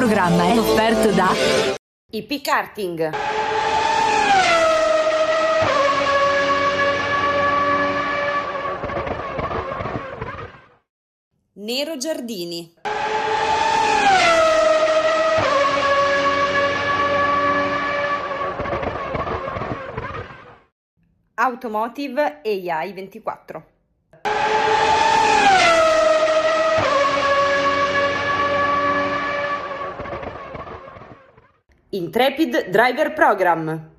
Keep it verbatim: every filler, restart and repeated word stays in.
programma è offerto da I P Karting. Nero Giardini. Automotive A I ventiquattro. Intrepid Driver Program.